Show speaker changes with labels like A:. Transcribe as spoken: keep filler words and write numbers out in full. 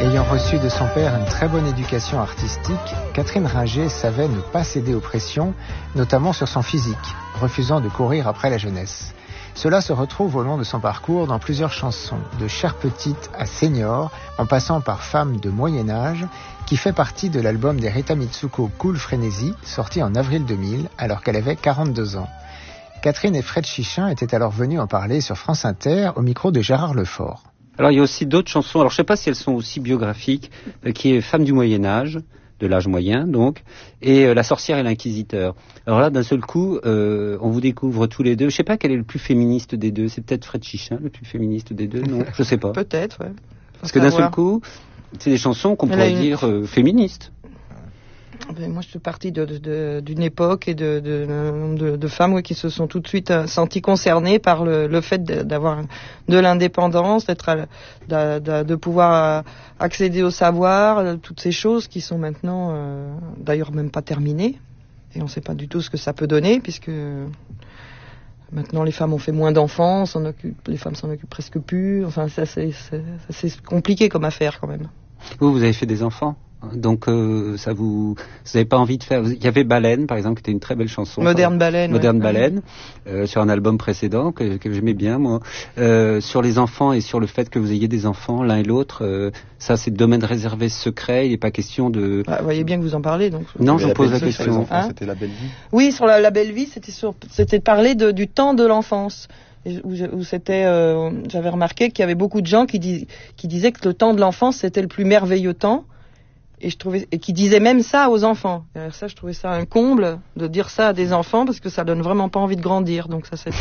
A: Ayant reçu de son père une très bonne éducation artistique, Catherine Ringer savait ne pas céder aux pressions, notamment sur son physique, refusant de courir après la jeunesse. Cela se retrouve au long de son parcours dans plusieurs chansons, de Chère Petite à Senior, en passant par Femme de Moyen Âge, qui fait partie de l'album des Rita Mitsuko Cool Frénésie, sorti en avril deux mille, alors qu'elle avait quarante-deux ans. Catherine et Fred Chichin étaient alors venus en parler sur France Inter, au micro de Gérard Lefort.
B: Alors il y a aussi d'autres chansons, alors je ne sais pas si elles sont aussi biographiques, euh, qui est Femme du Moyen Âge, de l'âge moyen donc, et euh, La sorcière et l'inquisiteur. Alors là, d'un seul coup, euh, on vous découvre tous les deux. Je ne sais pas quel est le plus féministe des deux. C'est peut-être Fred Chichin, le plus féministe des deux, non? Je ne sais pas.
C: Peut-être, ouais.
B: Parce que d'un seul coup, c'est des chansons qu'on pourrait une... dire euh, féministes.
C: Ben, moi, je suis partie de, de, de, d'une époque et de, de, de, de femmes oui, qui se sont tout de suite euh, senties concernées par le, le fait de, d'avoir de l'indépendance, d'être à, de, de, de pouvoir euh, accéder au savoir, euh, toutes ces choses qui sont maintenant, euh, d'ailleurs, même pas terminées. Et on ne sait pas du tout ce que ça peut donner, puisque maintenant les femmes ont fait moins d'enfants, s'en occupent, les femmes s'en occupent presque plus. Enfin, ça, c'est, c'est, c'est compliqué comme affaire quand même.
B: Vous, vous avez fait des enfants? Donc euh, ça vous, vous n'avez pas envie de faire. Il y avait Baleine par exemple, qui était une très belle chanson.
C: Moderne Baleine.
B: Moderne
C: ouais.
B: Baleine, euh, sur un album précédent que, que j'aimais bien moi. Euh, sur les enfants et sur le fait que vous ayez des enfants l'un et l'autre, euh, ça c'est domaine réservé secret. Il n'est pas question de.
C: Ah, vous voyez bien que vous en parlez donc.
B: Non, je pose la question.
D: Enfants, hein c'était La Belle Vie.
C: Oui, sur la, la Belle Vie, c'était sur, c'était de parler de, du temps de l'enfance. Et où, où c'était, euh, j'avais remarqué qu'il y avait beaucoup de gens qui, dis, qui disaient que le temps de l'enfance c'était le plus merveilleux temps. Et je trouvais, et qui disait même ça aux enfants. Et alors ça, je trouvais ça un comble de dire ça à des enfants parce que ça donne vraiment pas envie de grandir. Donc ça, c'est